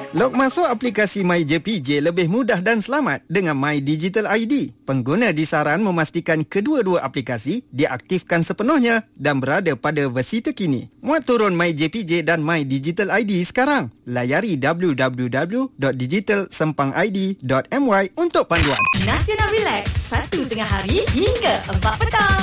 Log masuk aplikasi MyJPJ lebih mudah dan selamat dengan My Digital ID. Pengguna disaran memastikan kedua-dua aplikasi diaktifkan sepenuhnya dan berada pada versi terkini. Muat turun MyJPJ dan My Digital ID sekarang. Layari www.digital-id.my untuk panduan. Nasional Relax, 1 tengah hari hingga 4 petang.